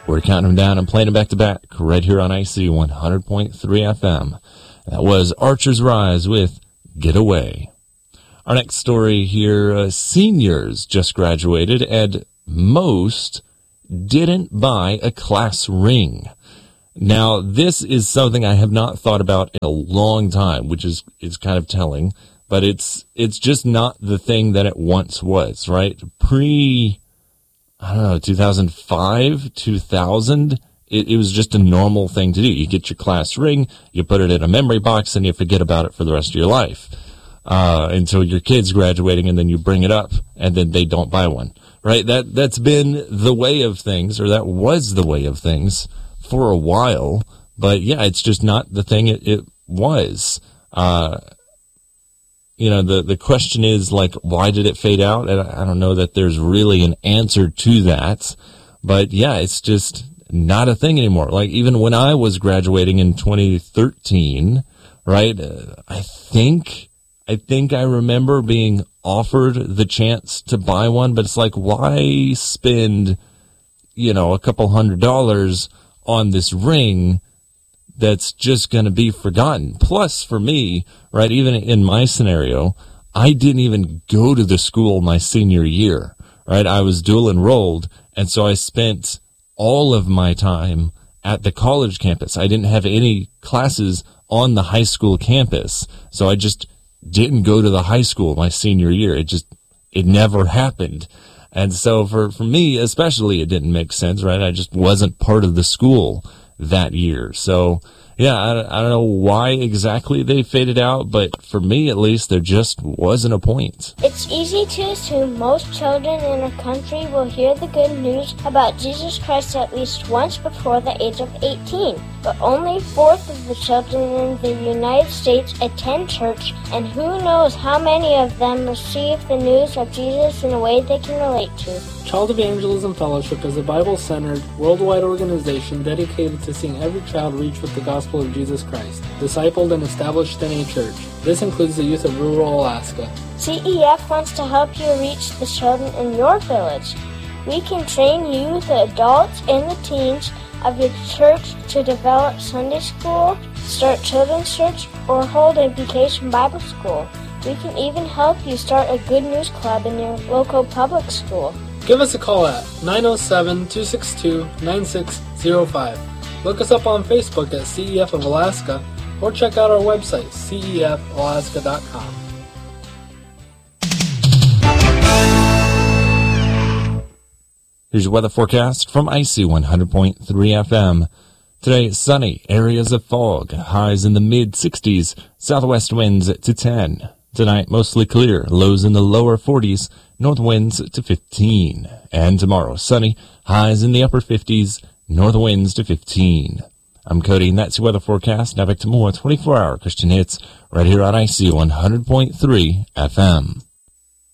We're counting them down and playing them back to back right here on IC 100.3 FM. That was Archer's Rise with Get Away. Our next story here, seniors just graduated and most didn't buy a class ring. Now, this is something I have not thought about in a long time, which is kind of telling, but it's just not the thing that it once was, right? 2005, 2000, it was just a normal thing to do. You get your class ring, you put it in a memory box, and you forget about it for the rest of your life. Until your kid's graduating, and then you bring it up, and then they don't buy one, right? That's been the way of things, or that was the way of things for a while, but yeah, it's just not the thing it was. The question is, like, why did it fade out? And I don't know that there's really an answer to that, but yeah, it's just not a thing anymore. Like, even when I was graduating in 2013, right, I think I remember being offered the chance to buy one, but it's like, why spend, a couple $100 on this ring that's just going to be forgotten? Plus, for me, right, even in my scenario, I didn't even go to the school my senior year, right? I was dual enrolled, and so I spent all of my time at the college campus. I didn't have any classes on the high school campus, so I just didn't go to the high school my senior year. It never happened. And so for me, especially, it didn't make sense, right? I just wasn't part of the school that year. So yeah, I don't know why exactly they faded out, but for me at least, there just wasn't a point. It's easy to assume most children in our country will hear the good news about Jesus Christ at least once before the age of 18. But only a fourth of the children in the United States attend church, and who knows how many of them receive the news of Jesus in a way they can relate to. Child Evangelism Fellowship is a Bible-centered, worldwide organization dedicated to seeing every child reach with the gospel of Jesus Christ, discipled and established in a church. This includes the youth of rural Alaska. CEF wants to help you reach the children in your village. We can train you, the adults, and the teens of your church to develop Sunday school, start children's church, or hold a vacation Bible school. We can even help you start a good news club in your local public school. Give us a call at 907-262-9605. Look us up on Facebook at CEF of Alaska, or check out our website, cefalaska.com. Here's your weather forecast from IC 100.3 FM. Today, sunny, areas of fog, highs in the mid-60s, southwest winds to 10. Tonight, mostly clear, lows in the lower 40s, north winds to 15. And tomorrow, sunny, highs in the upper 50s, north winds to 15. I'm Cody, and that's your weather forecast. Now back to more 24-hour Christian hits right here on IC 100.3 FM.